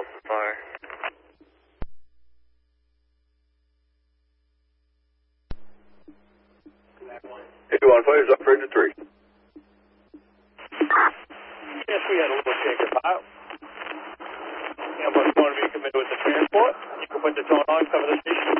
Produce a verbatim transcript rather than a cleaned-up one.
Alpha Fire. Hey, one five is operator three. Yes, we had a little shaker file. Ambulance wanted me to commit with the transport. You can put the tone on, cover the station.